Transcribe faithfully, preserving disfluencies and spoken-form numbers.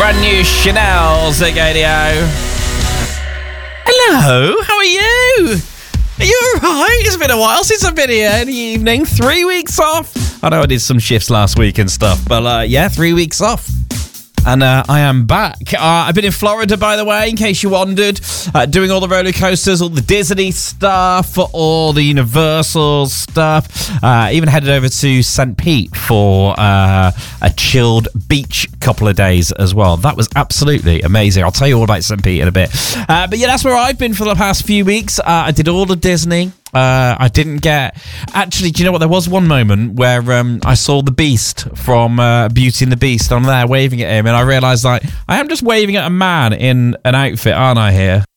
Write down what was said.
brand new Chanel Zig Radio. Hello, how are you? Are you alright? It's been a while since I've been here in the evening. Three weeks off. I know I did some shifts last week and stuff, but uh, yeah, three weeks off. And uh, I am back. Uh, I've been in Florida, by the way, in case you wondered, uh, doing all the roller coasters, all the Disney stuff, all the Universal stuff. Uh, even headed over to Saint Pete for uh, a chilled beach couple of days as well. That was absolutely amazing. I'll tell you all about Saint Pete in a bit. Uh, but yeah, that's where I've been for the past few weeks. Uh, I did all the Disney. Uh, I didn't get... Actually, do you know what? There was one moment where um, I saw the Beast from uh, Beauty and the Beast on there waving at him, and I realised, like, I am just waving at a man in an outfit, aren't I, here?